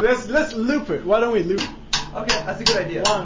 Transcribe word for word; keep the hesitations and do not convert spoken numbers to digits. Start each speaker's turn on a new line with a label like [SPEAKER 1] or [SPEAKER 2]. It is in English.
[SPEAKER 1] let's let's loop it. Why don't we loop?
[SPEAKER 2] Okay, that's a good idea.
[SPEAKER 1] One.